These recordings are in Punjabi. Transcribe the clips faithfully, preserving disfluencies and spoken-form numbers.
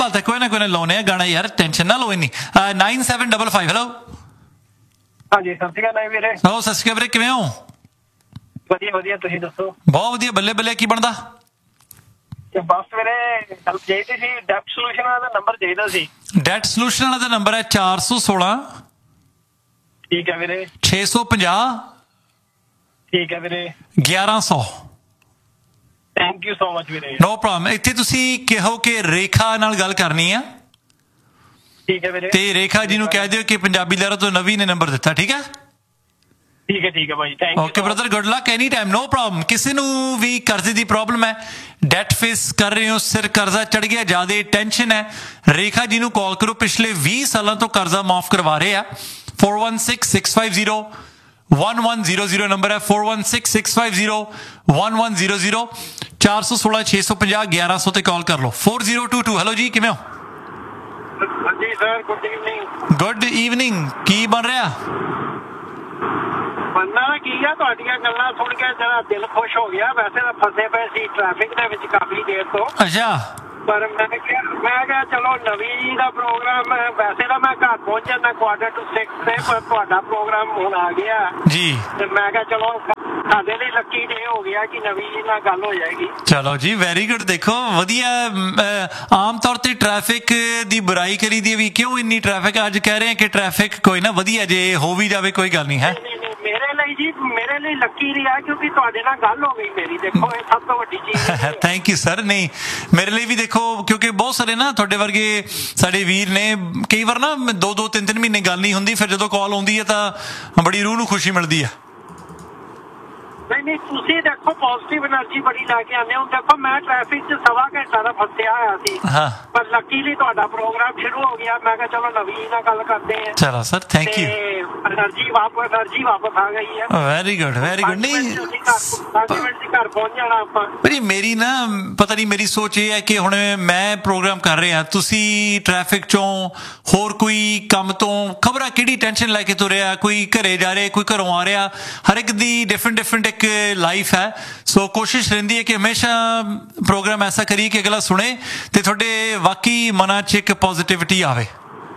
बात है, कोई ना कोई ना लाने गाना यार, टेंशन ना लो इन्नी। Nine seven double five. Hello हाँ जी, सत श्री अकाल वीरे। हो सत श्री अकाल वीरे, किवें हो? वधिया वधिया, तुसीं दसो? बहुत वधिया, बल्ले बल्ले। की बनदा? बस वीरे गल चाहीदी सी, डेट सोल्यूशन वाला नंबर चाहीदा सी। डेट सोल्यूशन वाला नंबर है चार सौ सोलह ठीक है वीरे। छे सौ पचास ठीक है वीरे। ग्यारह सौ। Thank you so much Veere. No problem. इत्थे तुसीं कहो कि रेखा नाल गल करनी है, ठीक है वीरे। ते रेखा जी नूं कह दिओ कि पंजाबी लहर तो नवी ने नंबर दिता। ठीक है, ठीक है ठीक है भाई, thank you. Okay brother, good luck any time, no problem. किसी नूं भी कर्जे दी प्रॉब्लम है, डेट फेस कर रहे हो, सिर कर्जा चढ़ गया, ज्यादा टेंशन है, रेखा जी नूं कॉल करो। पिछले बीस सालों तो कर्जा माफ करवा रहे हैं। Four one six six five zero one one zero zero number है, four one six six five zero one one zero zero. चार सौ सोलह छे सौ पंजाह ग्यारह सौ ते कॉल कर लो। Four zero to to. Hello जी, किवें हो? जी sir, good evening. Good evening. की बन रहा? बनना की है, तुहाडीआं गल्लां सुन के जरा दिल खुश हो गया। वैसे तो फसे पे सी ट्रैफिक दे विच काफी देर तो, अच्छा, पर मैं क्या मैं क्या चलो नवी जी का प्रोग्राम, वैसे तो मैं घर पहुंच जाना क्वार्टर टू सिक्स से, पर तुहाडा प्रोग्राम हुण आ गया जी, ते मैं क्या चलो साडे लिए लकी डे हो गया कि नवी जी नाल गल हो जाएगी। चलो जी, वेरी गुड। देखो वधिया। आम तौर ते ट्रैफिक दी बुराई करी दी भी, क्यों इन्नी ट्रैफिक? अज कह रहे हैं कि ट्रैफिक कोई ना वधिया जे हो भी जावे, कोई गल नहीं है। मेरे लिए जी, मेरे लिए लकी रहा क्योंकि तुहाडे नाल गल हो गई मेरी। देखो ये सब तो वड्डी चीज है। Thank you sir. नहीं, मेरे लिए भी देखो, क्योंकि बहुत सारे ना तुहाडे वर्गे साडे वीर ने, कई बार ना दो दो तीन तीन महीने गल नहीं हुंदी, फिर जदों कॉल आउंदी है तां बड़ी रूह नूं खुशी मिलदी है। नहीं नहीं, तुसी देखो पॉजिटिव एनर्जी बड़ी लैके आने हो। देखो मैं ट्रैफिक च सवा घंटा दा फसिया होया सी, हाँ, पर लकीली तुहाडा प्रोग्राम शुरू हो गया। मैं कहा चलो नवी नाल गल करते हैं। चलो सर, थैंक यू। एनर्जी वापस एनर्जी वापस आ गई है। Very good very good. नहीं, पांच मिनट च घर पहुंच जाना आपां। भाई मेरी ना पता नहीं, मेरी सोच ये है कि हुण मैं प्रोग्राम कर रहा, तुसी ट्रैफिक चों होर कोई काम तो खबरा किहड़ी टेंशन लैके तुरिया, कोई घरे जा रहा, कोई घरों आ रहा, हर एक दी डिफरेंट डिफरेंट एक लाइफ है। सो कोशिश रहिंदी है कि हमेशा प्रोग्राम ऐसा करिए कि अगला सुने ते तुहाडे वाकई मनां च एक पॉजिटिविटी आवे।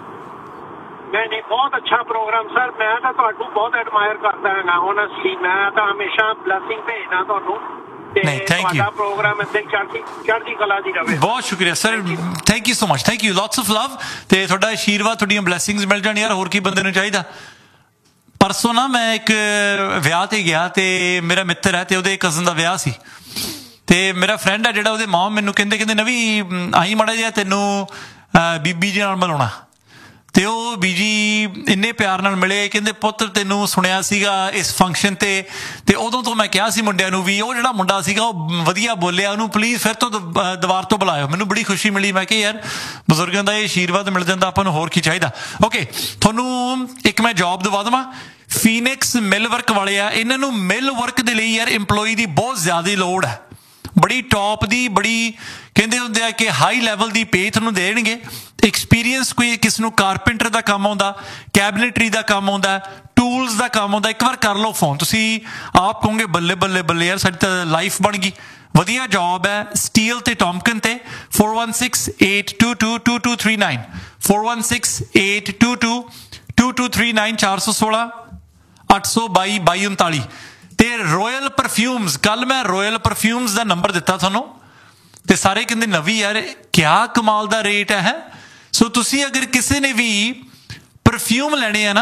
नहीं नहीं, बहुत अच्छा प्रोग्राम सर। मैं तो तुहानू बहुत एडमायर करता है, ऑनेस्टली। मैं तो हमेशा ब्लेसिंग भेजना तुहानू। नहीं, थैंक यू। प्रोग्राम इदां चढ़दी चढ़दी कला दी रहे। बहुत शुक्रिया sir, thank you so much, thank you, lots of love ते तुहाडा आशीर्वाद, तुहाडीआं ब्लैसिंग्स मिल जाण यार, होर की बंदे नूं चाहीदा। परसों ना मैं एक विआह ते गया, ते मेरा मित्र है ते ओहदे कज़न दा विआह सी, ते मेरा फ्रेंड है जिहड़ा, ओहदे मां मैनूं कहंदे कहंदे नवी आई माड़ा जिहा तैनूं बीबी जी नाल मिलाउणा। ते ओह बीजी इन्ने प्यार नाल मिले, कहंदे पुत्त तैनूं सुणिया सीगा इस फंक्शन ते ते उदों तो मैं कहा सी मुंडिਆਂ ਨੂੰ ਵੀ, ਉਹ ਜਿਹੜਾ ਮੁੰਡਾ ਸੀਗਾ ਉਹ ਵਧੀਆ ਬੋਲਿਆ, ਉਹਨੂੰ ਪਲੀਜ਼ ਫਿਰ ਤੋਂ ਦੁਬਾਰ ਤੋਂ ਬੁਲਾਇਓ। ਮੈਨੂੰ ਬੜੀ ਖੁਸ਼ੀ ਮਿਲੀ। ਮੈਂ ਕਿਹਾ ਯਾਰ ਬਜ਼ੁਰਗਾਂ ਦਾ ਇਹ ਆਸ਼ੀਰਵਾਦ ਮਿਲ ਜਾਂਦਾ, ਆਪਾਂ ਨੂੰ ਹੋਰ ਕੀ ਚਾਹੀਦਾ। ਓਕੇ, ਤੁਹਾਨੂੰ ਇੱਕ ਮੈਂ ਜੌਬ ਦਵਾ ਦੇਵਾਂ। ਫੀਨਿਕਸ ਮਿਲ ਵਰਕ ਵਾਲੇ ਆ, ਇਹਨਾਂ ਨੂੰ ਮਿਲ ਵਰਕ ਦੇ ਲਈ ਯਾਰ ਇੰਪਲੋਈ ਦੀ ਬਹੁਤ ਜ਼ਿਆਦਾ ਲੋੜ ਹੈ, ਬੜੀ ਟੌਪ ਦੀ, ਬੜੀ ਕਹਿੰਦੇ ਹੁੰਦੇ ਆ ਕਿ ਹਾਈ ਲੈਵਲ ਦੀ ਪੇ ਤੁਹਾਨੂੰ ਦੇਣਗੇ। ਐਕਸਪੀਰੀਅੰਸ ਕੋਈ ਕਿਸ ਨੂੰ ਕਾਰਪੈਂਟਰ ਦਾ ਕੰਮ ਆਉਂਦਾ, ਕੈਬਨਿਟਰੀ ਦਾ ਕੰਮ ਆਉਂਦਾ, ਟੂਲਸ ਦਾ ਕੰਮ ਆਉਂਦਾ, ਇੱਕ ਵਾਰ ਕਰ ਲਓ ਫੋਨ, ਤੁਸੀਂ ਆਪ ਕਹੋਗੇ ਬੱਲੇ ਬੱਲੇ ਬੱਲੇ ਯਾਰ ਸਾਡੀ ਤਾਂ ਲਾਈਫ ਬਣ ਗਈ। ਵਧੀਆ ਜੌਬ ਹੈ ਸਟੀਲ ਤੇ ਟੌਮਕਨ ਤੇ। Four one six eight to to to to three nine four one six eight to to to to three nine चार सौ सोलह अठ सौ बाई बाई उनताली। ਤੇ ਰੋਇਲ ਪਰਫਿਊਮਸ, ਕੱਲ ਮੈਂ ਰੋਇਲ ਪਰਫਿਊਮਸ ਦਾ ਨੰਬਰ ਦਿੱਤਾ ਤੁਹਾਨੂੰ, ਤੇ ਸਾਰੇ ਕਹਿੰਦੇ ਨਵੀਂ ਯਾਰ ਕਿਆ ਕਮਾਲ ਦਾ ਰੇਟ ਹੈ। ਸੋ ਤੁਸੀਂ ਅਗਰ ਕਿਸੇ ਨੇ ਵੀ ਪਰਫਿਊਮ ਲੈਣੇ ਆ ਨਾ,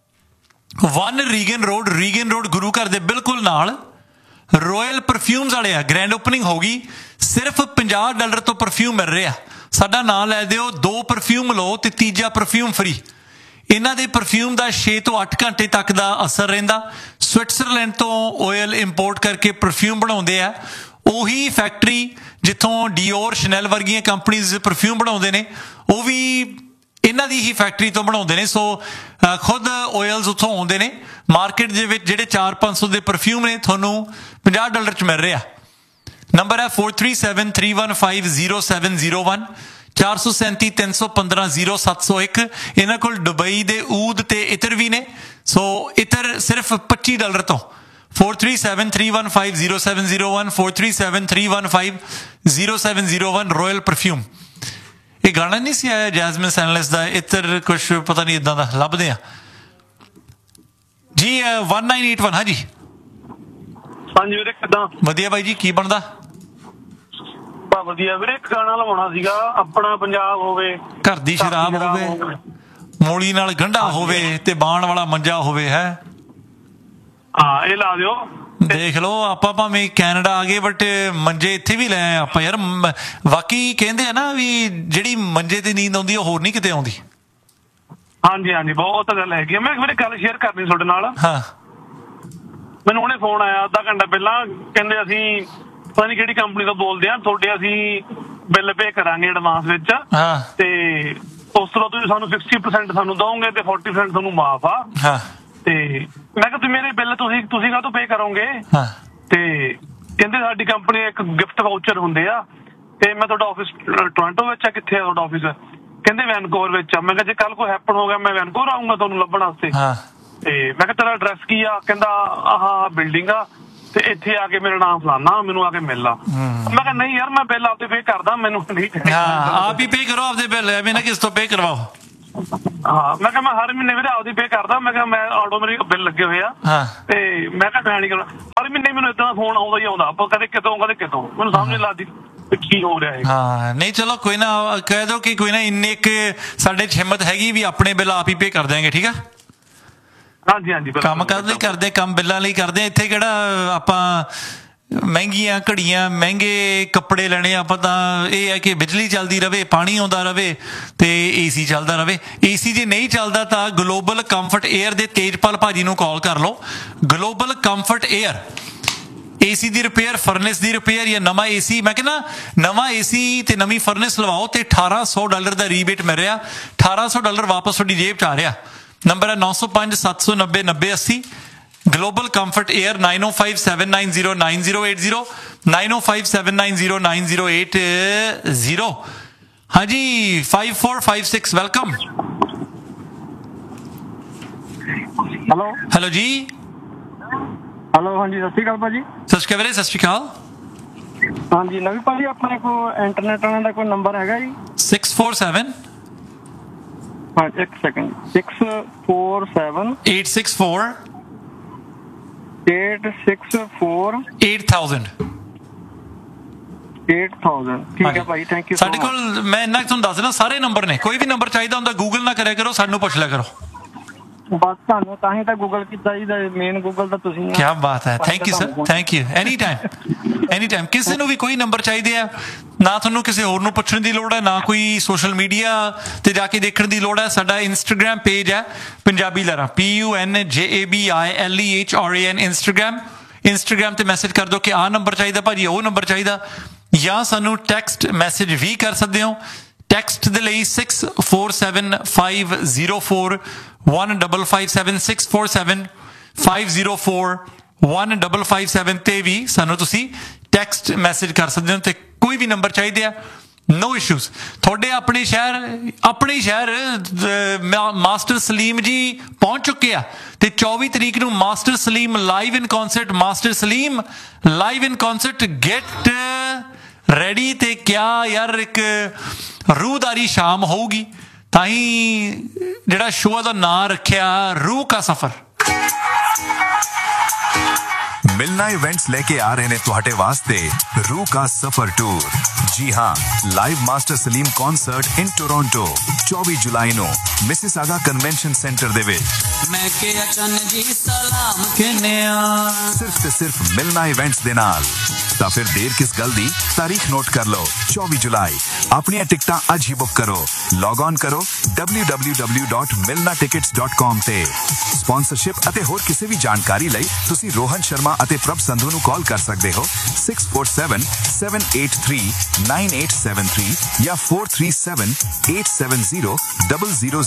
one Reagan road, Reagan road ਗੁਰੂ ਘਰ ਦੇ ਬਿਲਕੁਲ ਨਾਲ ਰੋਇਲ ਪਰਫਿਊਮਸ ਵਾਲੇ ਆ, ਗ੍ਰੈਂਡ ਓਪਨਿੰਗ ਹੋ ਗਈ, ਸਿਰਫ ਪੰਜਾਹ ਡਾਲਰ ਤੋਂ ਪਰਫਿਊਮ ਮਿਲ ਰਿਹਾ। ਸਾਡਾ ਨਾਂ ਲੈ ਦਿਓ, ਦੋ ਪਰਫਿਊਮ ਲਓ ਤੇ ਤੀਜਾ ਪਰਫਿਊਮ ਫਰੀ। ਇਹਨਾਂ ਦੇ ਪਰਫਿਊਮ ਦਾ ਛੇ ਤੋਂ ਅੱਠ ਘੰਟੇ ਤੱਕ ਦਾ ਅਸਰ ਰਹਿੰਦਾ। ਸਵਿਟਜ਼ਰਲੈਂਡ ਤੋਂ ਓਇਲ ਇੰਪੋਰਟ ਕਰਕੇ ਪਰਫਿਊਮ ਬਣਾਉਂਦੇ ਆ, ਉਹੀ ਫੈਕਟਰੀ ਜਿੱਥੋਂ ਡੀਓਰ, ਸ਼ਨੈਲ ਵਰਗੀਆਂ ਕੰਪਨੀਜ਼ ਪਰਫਿਊਮ ਬਣਾਉਂਦੇ ਨੇ, ਉਹ ਵੀ ਇਹਨਾਂ ਦੀ ਹੀ ਫੈਕਟਰੀ ਤੋਂ ਬਣਾਉਂਦੇ ਨੇ। ਸੋ ਖੁਦ ਓਇਲਸ ਉੱਥੋਂ ਆਉਂਦੇ ਨੇ। ਮਾਰਕੀਟ ਦੇ ਵਿੱਚ ਜਿਹੜੇ ਚਾਰ ਪੰਜ ਸੌ ਦੇ ਪਰਫਿਊਮ ਨੇ ਤੁਹਾਨੂੰ ਪੰਜਾਹ ਡਾਲਰ 'ਚ ਮਿਲ ਰਿਹਾ। ਨੰਬਰ ਹੈ four three seven three one five zero seven zero one चार सौ सैंती तीन सौ पंद्रह जीरो सत्त सौ एक। ਇਹਨਾਂ ਕੋਲ ਦੁਬਈ ਦੇ ਊਦ ਤੇ ਇਤਰ ਵੀ ਨੇ। ਸੋ ਇਤਰ ਸਿਰਫ ਪੱਚੀ ਡਾਲਰ ਤੋਂ। Four three seven three one five zero seven zero one four three seven three one five zero seven zero one royal perfume. ਇਹ ਗਾਣਾ ਨਹੀਂ ਸੀ ਆਇਆ ਜੈਸਮਿਨ ਸੈਨਲੈਸ ਦਾ, ਇੱਧਰ ਕੁਛ ਪਤਾ ਨਹੀਂ ਇਦਾਂ ਦਾ ਲੱਭਦੇ ਆ ਜੀ। One nine eight one. ਹਾਂਜੀ ਹਾਂਜੀ ਵੀਰੇ ਕਿੱਦਾਂ? ਵਧੀਆ ਬਾਈ ਜੀ, ਕੀ ਬਣਦਾ? ਬਾ ਵਧੀਆ ਵੀਰੇ, ਇੱਕ ਗਾਣਾ ਲਵਾਉਣਾ ਸੀਗਾ, ਆਪਣਾ ਪੰਜਾਬ ਹੋਵੇ, ਘਰ ਦੀ ਸ਼ਰਾਬ ਹੋਵੇ, ਮੂਲੀ ਨਾਲ ਗੰਢਾ ਹੋਵੇ ਤੇ ਬਾਣ ਵਾਲਾ ਮੰਜਾ ਹੋਵੇ। ਹੈ ਹਾਂ ਇਹ ਲਾ ਦਿਓ। ਦੇਖ ਲਓ, ਆਪਾਂ ਭਾਵੇਂ ਕੈਨੇਡਾ ਆ ਗਏ ਬਟ ਮੰਜੇ ਇੱਥੇ ਵੀ ਲੈ ਆਏ ਆਪਾਂ ਯਾਰ। ਬਾਕੀ ਕਹਿੰਦੇ ਆ ਨਾ ਵੀ ਜਿਹੜੀ ਮੰਜੇ ਤੇ ਨੀਂਦ ਆਉਂਦੀ ਉਹ ਹੋਰ ਨਹੀਂ ਕਿਤੇ ਆਉਂਦੀ। ਹਾਂਜੀ ਹਾਂਜੀ ਬਹੁਤ ਗੱਲ ਹੈਗੀ। ਮੈਂ ਵੀਰੇ ਗੱਲ ਸ਼ੇਅਰ ਕਰਨੀ ਤੁਹਾਡੇ ਨਾਲ। ਹਾਂ ਮੈਨੂੰ ਹੁਣੇ ਫੋਨ ਆਇਆ ਅੱਧਾ ਘੰਟਾ ਪਹਿਲਾਂ, ਕਹਿੰਦੇ ਅਸੀਂ ਪਤਾ ਨਹੀਂ ਕਿਹੜੀ ਕੰਪਨੀ ਤੋਂ ਬੋਲਦੇ ਆ, ਤੁਹਾਡੇ ਅਸੀਂ ਬਿੱਲ ਪੇ ਕਰਾਂਗੇ ਐਡਵਾਂਸ ਵਿੱਚ, ਹਾਂ ਤੇ ਉਸ ਤੋਂ ਬਾਅਦ ਤੁਸੀਂ ਸਾਨੂੰ ਸਿਕਸਟੀ ਪਰਸੈਂਟ ਸਾਨੂੰ ਦਓਗੇ ਤੇ ਫੋਰਟੀ ਪਰਸੈਂਟ ਤੁਹਾਨੂੰ ਮਾਫ ਆ। ਹਾਂ ਤੇ ਮੈਂ ਕਿਹਾ ਤੁਸੀਂ ਮੇਰੇ ਬਿੱਲ ਤੁਸੀਂ ਤੁਸੀਂ ਕਾਹਤੋਂ ਪੇ ਕਰੋਗੇ? ਹਾਂ ਤੇ ਕਹਿੰਦੇ ਸਾਡੀ ਕੰਪਨੀ ਇੱਕ ਗਿਫਟ ਵਾਊਚਰ ਹੁੰਦੇ ਆ, ਤੇ ਮੈਂ ਤੁਹਾਡਾ ਆਫਿਸ ਟੋਰਾਂਟੋ ਵਿੱਚ ਆ, ਕਿੱਥੇ ਆ ਤੁਹਾਡਾ ਆਫਿਸ? ਕਹਿੰਦੇ ਵੈਨਕੂਵਰ ਵਿੱਚ ਆ। ਮੈਂ ਕਿਹਾ ਜੇ ਕੱਲ ਕੋਈ ਹੈਪਨ ਹੋ ਗਿਆ ਮੈਂ ਵੈਨਕੂਵਰ ਆਊਂਗਾ ਤੁਹਾਨੂੰ ਲੱਭਣ ਵਾਸਤੇ। ਹਾਂ ਤੇ ਮੈਂ ਕਿਹਾ ਤੇਰਾ ਐਡਰੈਸ ਕੀ ਆ? ਕਹਿੰਦਾ ਆਹ ਬਿਲਡਿੰਗ ਆ ਤੇ ਇੱਥੇ ਆ ਕੇ ਮੇਰਾ ਨਾਮ ਫਲਾਨਾ, ਮੈਨੂੰ ਆ ਕੇ ਮਿਲ ਲਾ। ਮੈਂ ਕਿਹਾ ਨਹੀਂ ਯਾਰ ਮੈਂ ਬਿੱਲ ਆਪੇ ਪੇ ਕਰਦਾ, ਮੈਨੂੰ ਨਹੀਂ। ਹਾਂ ਆਪ ਹੀ ਪੇ ਕਰੋ ਆਪਦੇ ਬਿੱਲ, ਐਵੇਂ ਨਾ ਕਿਸ ਤੋਂ ਪੇ ਕਰਵਾਓ। ਹਾਂ ਮੈਂ ਕਿਹਾ ਮੈਂ ਹਰ ਮਹੀਨੇ ਵੀਰੇ ਆਪਦੀ ਪੇ ਕਰਦਾ। ਮੈਂ ਕਿਹਾ ਮੈਂ ਆਟੋ ਮੇਰੇ ਬਿੱਲ ਲੱਗੇ ਹੋਏ ਆ, ਹਾਂ ਤੇ ਮੈਂ ਕਿਹਾ ਮੈਂ ਨਹੀਂ ਕਰਨਾ। ਹਰ ਮਹੀਨੇ ਮੈਨੂੰ ਏਦਾਂ ਦਾ ਫੋਨ ਆਉਂਦਾ ਹੀ ਆਉਂਦਾ, ਆਪਾਂ ਕਦੇ ਕਿਤੋਂ ਕਦੇ ਕਿਤੋਂ, ਮੈਨੂੰ ਸਮਝ ਨਹੀਂ ਲੱਗਦੀ ਕੀ ਹੋ ਰਿਹਾ ਹੈ। ਹਾਂ ਨਹੀਂ ਚਲੋ ਕੋਈ ਨਾ, ਕਹਿ ਦੋ ਕਿ ਕੋਈ ਨਾ ਇੰਨੇ ਕੁ ਸਾਡੇ ਚ ਹਿੰਮਤ ਹੈਗੀ ਵੀ ਆਪਣੇ ਬਿੱਲ ਆਪ ਹੀ ਪੇ ਕਰ ਦਿਆਂਗੇ। ਠੀਕ ਆ, ਹਾਂਜੀ ਹਾਂਜੀ ਕੰਮ ਕਰਦੇ ਕਰਦੇ ਕੰਮ ਬਿੱਲਾਂ ਲਈ ਕਰਦੇ। ਇੱਥੇ ਕਿਹੜਾ ਆਪਾਂ ਮਹਿੰਗੀਆਂ ਘੜੀਆਂ ਮਹਿੰਗੇ ਕੱਪੜੇ ਲੈਣੇ, ਆਪਾਂ ਤਾਂ ਇਹ ਹੈ ਕਿ ਬਿਜਲੀ ਚੱਲਦੀ ਰਵੇ, ਪਾਣੀ ਆਉਂਦਾ ਰਵੇ ਤੇ ਏਸੀ ਚੱਲਦਾ ਰਵੇ। ਏਸੀ ਜੇ ਨਹੀਂ ਚੱਲਦਾ ਤਾਂ ਗਲੋਬਲ ਕੰਫਰਟ ਏਅਰ ਦੇ ਤੇਜਪਾਲ ਭਾਜੀ ਨੂੰ ਕਾਲ ਕਰ ਲਓ। ਗਲੋਬਲ ਕੰਫਰਟ ਏਅਰ ਏਸੀ ਦੀ ਰਿਪੇਅਰ, ਫਰਨੈਸ ਦੀ ਰਿਪੇਅਰ ਜਾਂ ਨਵਾਂ ਏਸੀ, ਮੈਂ ਕਹਿੰਦਾ ਨਵਾਂ ਏਸੀ ਤੇ ਨਵੀਂ ਫਰਨੈਸ ਲਵਾਓ ਤੇ ਅਠਾਰਾਂ ਸੌ ਡਾਲਰ ਦਾ ਰੀਬੇਟ ਮਿਲ ਰਿਹਾ। ਅਠਾਰਾਂ ਸੌ ਡਾਲਰ ਵਾਪਸ ਤੁਹਾਡੀ ਜੇਬ ਚ ਆ ਰਿਹਾ। ਨੰਬਰ ਹੈ ਨੌ ਸੌ ਪੰਜ ਸੱਤ ਸੌ ਨੱਬੇ ਨੱਬੇ ਅੱਸੀ। ਗਲੋਬਲ ਕੰਫਰਟ ਏਅਰ ਨਾਈਨ ਓ five seven nine zero nine zero eight zero nine ਓ five seven nine zero nine zero eight zero. ਹਾਂਜੀ five four five six welcome. Hello hello ਜੀ। ਹੈਲੋ ਹਾਂਜੀ ਸਤਿ ਸ਼੍ਰੀ ਅਕਾਲ ਭਾਜੀ। ਸਤਿ ਸ਼੍ਰੀ ਅਕਾਲ ਵੀਰੇ, ਸਤਿ ਸ਼੍ਰੀ ਅਕਾਲ। ਹਾਂਜੀ ਨਵੀਂ ਭਾਜੀ ਆਪਣੇ ਕੋਲ ਇੰਟਰਨੈਟ ਵਾਲਿਆਂ ਦਾ ਕੋਈ ਨੰਬਰ ਹੈਗਾ ਜੀ? ਸਿਕਸ ਫੋਰ ਸੈਵਨ ਹਾਂ ਇੱਕ second, six four seven eight six four eight six four eight thousand eight thousand. ਠੀਕ ਹੈ ਭਾਈ, ਥੈਂਕ ਯੂ। ਸਾਡੇ ਕੋਲ ਮੈਂ ਇੰਨਾ ਤੁਹਾਨੂੰ ਦੱਸ ਦੇਣਾ ਸਾਰੇ ਨੰਬਰ ਨੇ, ਕੋਈ ਵੀ ਨੰਬਰ ਚਾਹੀਦਾ ਹੁੰਦਾ ਗੂਗਲ ਨਾ ਕਰਿਆ ਕਰੋ, ਸਾਨੂੰ ਪੁੱਛ ਲਿਆ ਕਰੋ। ਬਸ ਤੁਹਾਨੂੰ ਤਾਂ ਹੀ ਤਾਂ ਗੂਗਲ ਕੀਤਾ ਜੀ, ਮੇਨ ਗੂਗਲ ਤਾਂ ਤੁਸੀਂ। ਕੀ ਬਾਤ ਹੈ, thank you sir, thank you. Any time any time ਕਿਸੇ ਨੂੰ ਵੀ ਕੋਈ ਨੰਬਰ ਚਾਹੀਦੇ ਆ, ਨਾ ਤੁਹਾਨੂੰ ਕਿਸੇ ਹੋਰ ਨੂੰ ਪੁੱਛਣ ਦੀ ਲੋੜ ਹੈ, ਨਾ ਕੋਈ ਸੋਸ਼ਲ ਮੀਡੀਆ ਤੇ ਜਾ ਕੇ ਦੇਖਣ ਦੀ ਲੋੜ ਹੈ। ਸਾਡਾ ਇੰਸਟਾਗ੍ਰਾਮ ਪੇਜ ਹੈ ਪੰਜਾਬੀ ਲਹਿਰਾਂ, ਪੀ ਯੂ ਐਨ ਜੇ A B I L E H R A N Instagram. Instagram ਤੇ ਮੈਸੇਜ ਕਰ ਦਿਓ ਕਿ ਆਹ ਨੰਬਰ ਚਾਹੀਦਾ ਭਾਜੀ, ਉਹ ਨੰਬਰ ਚਾਹੀਦਾ, ਜਾਂ ਸਾਨੂੰ ਟੈਕਸਟ ਮੈਸੇਜ ਵੀ ਕਰ ਸਕਦੇ ਹੋ। ਟੈਕਸਟ ਦੇ ਲਈ six four seven five zero four one double five seven six four seven five zero four one double five seven ਤੇ ਵੀ ਸਾਨੂੰ ਤੁਸੀਂ ਟੈਕਸਟ ਮੈਸੇਜ ਕਰ ਸਕਦੇ ਹੋ। ਤੇ ਕੋਈ ਵੀ ਨੰਬਰ ਚਾਹੀਦੇ ਆ, ਨੋ ਇਸ਼ੂਜ਼। ਤੁਹਾਡੇ ਆਪਣੇ ਸ਼ਹਿਰ ਆਪਣੇ ਸ਼ਹਿਰ ਮਾਸਟਰ ਸਲੀਮ ਜੀ ਪਹੁੰਚ ਚੁੱਕੇ ਆ ਤੇ ਚੌਵੀ ਤਰੀਕ ਨੂੰ ਮਾਸਟਰ ਸਲੀਮ ਲਾਈਵ ਇਨ ਕਨਸਰਟ, ਮਾਸਟਰ ਸਲੀਮ ਲਾਈਵ ਇਨ ਕਨਸਰਟ, ਗੈਟ ਰੈਡੀ। ਤੇ ਕਿਆ ਯਾਰ ਇੱਕ ਰੂਹਦਾਰੀ ਸ਼ਾਮ ਹੋਊਗੀ, ਤਾਂ ਹੀ ਜਿਹੜਾ ਸ਼ੋਅ ਦਾ ਨਾਂ ਰੱਖਿਆ रूह का सफर। मिलना इवेंट्स लेके आ रहे ने तुहाडे वास्ते रूह का सफर टूर। जी हाँ, live master Salim concert in Toronto चौबीस जुलाई नो मिसिसागा कन्वेंशन सेंटर दे विच। मैं के अचन जी सलाम कहने आ सिर्फ ते सिर्फ मिलना इवेंट्स दे नाल। तां फिर देर किस गल दी, तारीख नोट कर लो चौबीस जुलाई। अपनी टिकटां अज ही बुक करो, लॉग ऑन करो डबल्यू डबल्यू डबल्यू डॉट मिलना टिकट्स डॉट कॉम ते। स्पॉन्सरशिप अते होर किसी भी जानकारी लई तुसी रोहन शर्मा ਅਤੇ ਪ੍ਰਭ ਸੰਧੂ ਨੂੰ ਕਾਲ ਕਰ ਸਕਦੇ ਹੋ six four seven seven eight three nine eight seven three ਜਾਂ four three seven eight seven zero zero zero